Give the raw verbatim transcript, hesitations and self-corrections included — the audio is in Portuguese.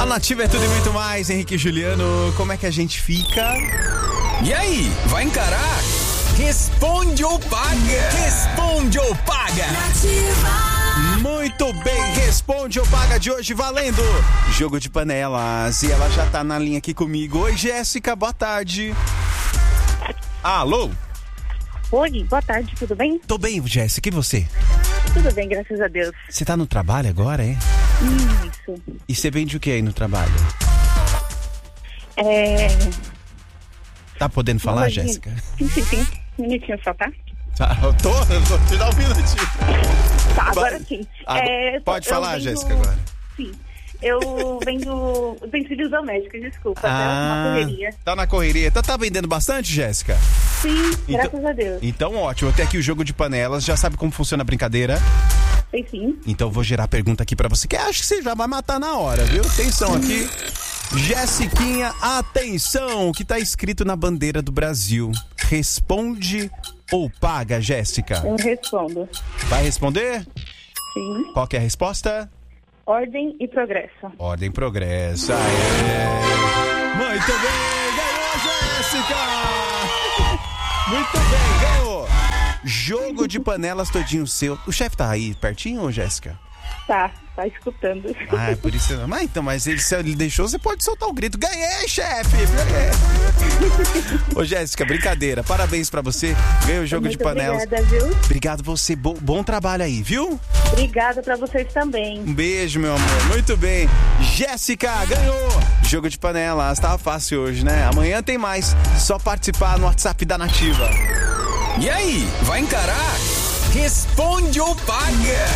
Nativa é tudo e muito mais. Henrique e Juliano, como é que a gente fica? E aí, vai encarar? Responde ou paga? Responde ou paga? Nativa. Muito bem, responde ou paga de hoje valendo jogo de panelas. E ela já tá na linha aqui comigo. Oi, Jéssica, boa tarde. Alô? Oi, boa tarde, tudo bem? Tô bem, Jéssica, e você? Tudo bem, graças a Deus. Você tá no trabalho agora, é? Isso. E você vende o que aí no trabalho? É... Tá podendo falar, Oi, Jéssica? Sim, sim, sim. Um minutinho só, tá? Tá, eu tô, eu tô te dá um minutinho. Tá, agora Vai. sim. Ah, É, pode eu falar, vendo- Jéssica, agora. Sim. Eu vendo utensílios domésticos, desculpa, tá? Uma correria. Tá na correria. Tá, tá vendendo bastante, Jéssica? Sim, Então- graças a Deus. Então, ótimo. Eu tenho aqui o jogo de panelas. Já sabe como funciona a brincadeira? Sei sim. Então, eu vou gerar a pergunta aqui pra você, que acho que você já vai matar na hora, viu? Atenção aqui. Jéssiquinha, atenção! O que tá escrito na bandeira do Brasil? Responde ou paga, Jéssica? Eu respondo. Vai responder? Sim. Qual que é a resposta? Ordem e progresso. Ordem e progresso. Aê. Muito bem, ganhou, Jéssica! Muito bem, ganhou. Jogo de panelas todinho seu. O chefe tá aí pertinho, Jéssica? Tá, tá escutando. Ah, é por isso. Mas então, mas ele, se ele deixou, você pode soltar o grito. Ganhei, chefe! Ganhei. Ô, Jéssica, brincadeira. Parabéns pra você. Ganhou o jogo Muito de panelas. obrigada, viu? Obrigado você. Bo- bom trabalho aí, viu? Obrigada pra vocês também. Um beijo, meu amor. Muito bem. Jéssica ganhou. Jogo de panelas. Tava fácil hoje, né? Amanhã tem mais. Só participar no WhatsApp da Nativa. E aí, vai encarar? Responde ou paga?